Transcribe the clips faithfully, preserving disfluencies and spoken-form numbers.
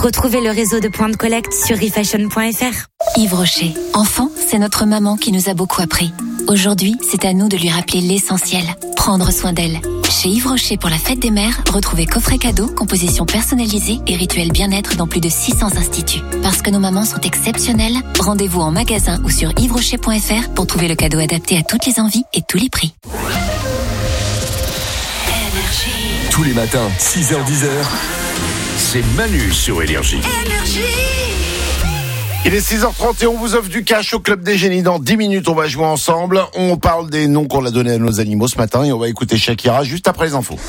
Retrouvez le réseau de points de collecte sur refashion point f r. Yves Rocher. Enfant, c'est notre maman qui nous a beaucoup appris. Aujourd'hui, c'est à nous de lui rappeler l'essentiel. Prendre soin d'elle. Chez Yves Rocher pour la fête des mères, retrouvez coffret cadeau, composition personnalisée et rituel bien-être dans plus de six cents instituts. Parce que nos mamans sont exceptionnelles, rendez-vous en magasin ou sur yves rocher point f r pour trouver le cadeau adapté à toutes les envies et tous les prix. Tous les matins, six heures dix, c'est Manu sur Énergie. Énergie. Il est six heures trente et on vous offre du cash au Club des Génies. Dans dix minutes, on va jouer ensemble. On parle des noms qu'on a donnés à nos animaux ce matin et on va écouter Shakira juste après les infos.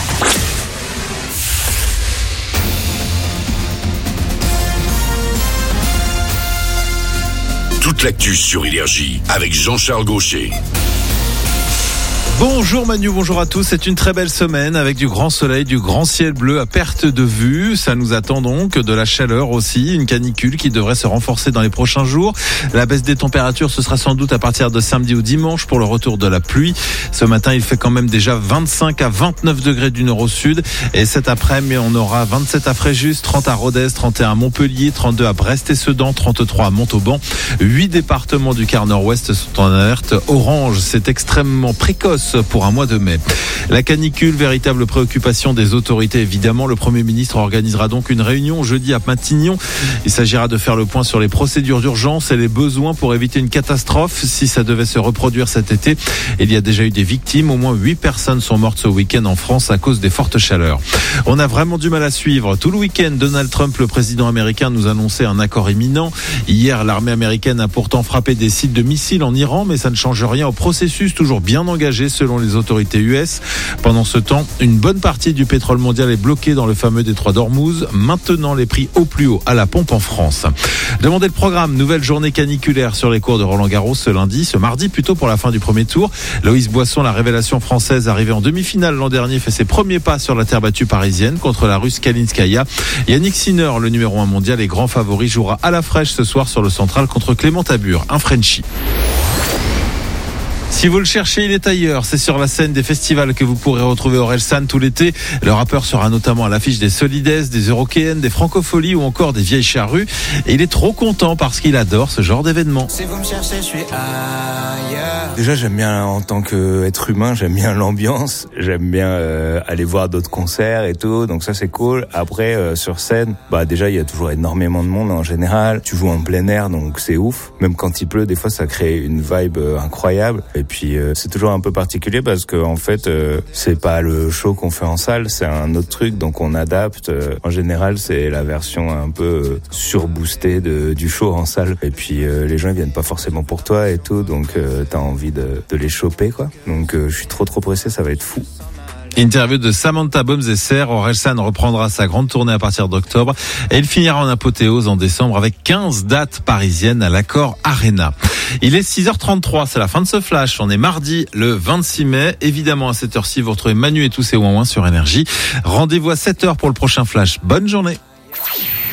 Toute l'actu sur Énergie avec Jean-Charles Gaucher. Bonjour Manu, bonjour à tous. C'est une très belle semaine avec du grand soleil, du grand ciel bleu à perte de vue. Ça nous attend donc de la chaleur aussi, une canicule qui devrait se renforcer dans les prochains jours. La baisse des températures, ce sera sans doute à partir de samedi ou dimanche pour le retour de la pluie. Ce matin, il fait quand même déjà vingt-cinq à vingt-neuf degrés du nord au sud. Et cet après-midi, on aura vingt-sept à Fréjus, trente à Rodez, trente et un à Montpellier, trente-deux à Brest et Sedan, trente-trois à Montauban. Huit départements du quart nord-ouest sont en alerte orange. C'est extrêmement précoce pour un mois de mai. La canicule, véritable préoccupation des autorités évidemment. Le Premier ministre organisera donc une réunion jeudi à Matignon. Il s'agira de faire le point sur les procédures d'urgence et les besoins pour éviter une catastrophe si ça devait se reproduire cet été. Il y a déjà eu des victimes. Au moins huit personnes sont mortes ce week-end en France à cause des fortes chaleurs. On a vraiment du mal à suivre. Tout le week-end, Donald Trump, le président américain, nous annonçait un accord imminent. Hier, l'armée américaine a pourtant frappé des sites de missiles en Iran, mais ça ne change rien au processus toujours bien engagé selon les autorités U S. Pendant ce temps, une bonne partie du pétrole mondial est bloquée dans le fameux détroit d'Ormuz, maintenant les prix au plus haut à la pompe en France. Demandez le programme, nouvelle journée caniculaire sur les cours de Roland-Garros ce lundi, ce mardi plutôt pour la fin du premier tour. Loïs Boisson, la révélation française arrivée en demi-finale l'an dernier, fait ses premiers pas sur la terre battue parisienne contre la Russe Kalinskaya. Yannick Sinner, le numéro un mondial et grand favori, jouera à la fraîche ce soir sur le central contre Clément Tabur, un Frenchie. Si vous le cherchez, il est ailleurs. C'est sur la scène des festivals que vous pourrez retrouver Orelsan tout l'été. Le rappeur sera notamment à l'affiche des Solides, des Eurokéennes, des Francopholies ou encore des Vieilles Charrues. Et il est trop content parce qu'il adore ce genre d'événement. Si vous me cherchez, je suis ailleurs. Déjà, j'aime bien, en tant qu'être humain, j'aime bien l'ambiance. J'aime bien euh, aller voir d'autres concerts et tout. Donc ça, c'est cool. Après, euh, sur scène, bah déjà, il y a toujours énormément de monde en général. Tu joues en plein air, donc c'est ouf. Même quand il pleut, des fois, ça crée une vibe euh, incroyable. Et puis euh, c'est toujours un peu particulier parce que en fait euh, c'est pas le show qu'on fait en salle, c'est un autre truc, donc on adapte. Euh, en général c'est la version un peu euh, surboostée de, du show en salle. Et puis euh, les gens ils viennent pas forcément pour toi et tout, donc euh, t'as envie de, de les choper quoi. Donc euh, je suis trop trop pressé, ça va être fou. Interview de Samantha Bomzesser. Orelsan reprendra sa grande tournée à partir d'octobre et il finira en apothéose en décembre avec quinze dates parisiennes à l'Accor Arena. Il est six heures trente-trois, c'est la fin de ce flash. On est mardi le vingt-six mai. Évidemment, à cette heure-ci, vous retrouvez Manu et tous ses ouin-ouin sur Énergie. Rendez-vous à sept heures pour le prochain flash. Bonne journée.